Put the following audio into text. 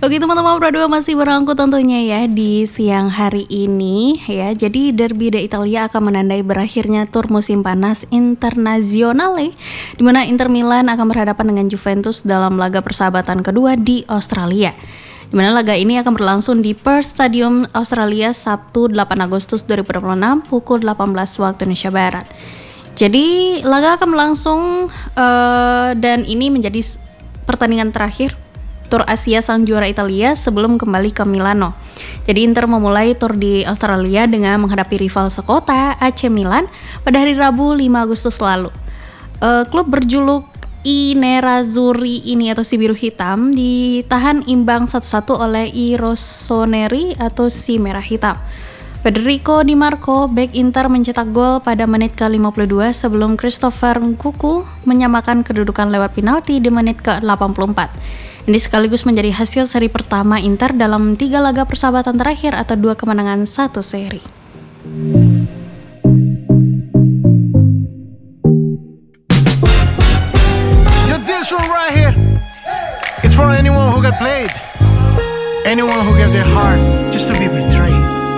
Oke teman-teman, Pro2 masih berangkut tentunya ya di siang hari ini ya. Jadi Derby d'Italia akan menandai berakhirnya tur musim panas Internazionale, di mana Inter Milan akan berhadapan dengan Juventus dalam laga persahabatan kedua di Australia. Di mana laga ini akan berlangsung di Perth Stadium Australia Sabtu 8 Agustus 2026 pukul 18 waktu Indonesia Barat. Jadi laga akan berlangsung dan ini menjadi pertandingan terakhir tur Asia sang juara Italia sebelum kembali ke Milano. Jadi Inter memulai tur di Australia dengan menghadapi rival sekota AC Milan pada hari Rabu 5 Agustus lalu. Klub berjuluk I Nerazzurri ini atau si biru hitam ditahan imbang 1-1 oleh I Rossoneri atau si merah hitam. Federico Di Marco, bek Inter mencetak gol pada menit ke-52 sebelum Christopher Nkunku menyamakan kedudukan lewat penalti di menit ke-84. Ini sekaligus menjadi hasil seri pertama Inter dalam 3 laga persahabatan terakhir atau 2 kemenangan 1 seri. This one right here, it's for anyone who got played, anyone who gave their heart just to be betrayed.